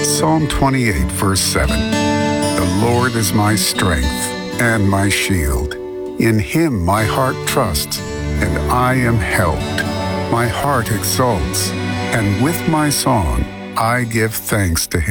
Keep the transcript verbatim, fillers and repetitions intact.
Psalm twenty-eight, verse seven. The Lord is my strength and my shield. In him my heart trusts, and I am helped. My heart exults, and with my song I give thanks to him.